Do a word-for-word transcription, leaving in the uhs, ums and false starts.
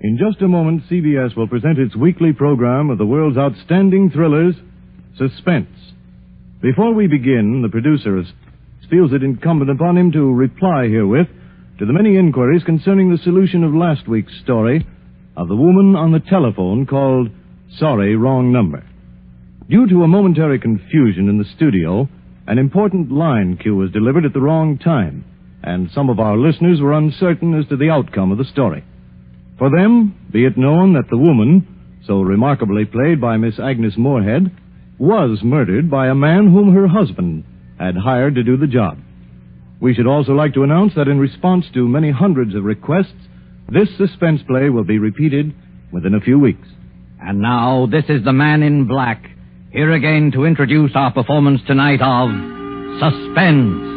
In just a moment, C B S will present its weekly program of the world's outstanding thrillers, Suspense. Before we begin, the producer feels it incumbent upon him to reply herewith to the many inquiries concerning the solution of last week's story of the woman on the telephone called Sorry, Wrong Number. Due to a momentary confusion in the studio, an important line cue was delivered at the wrong time, and some of our listeners were uncertain as to the outcome of the story. For them, be it known that the woman, so remarkably played by Miss Agnes Moorehead, was murdered by a man whom her husband had hired to do the job. We should also like to announce that in response to many hundreds of requests, this suspense play will be repeated within a few weeks. And now, this is the Man in Black, here again to introduce our performance tonight of Suspense.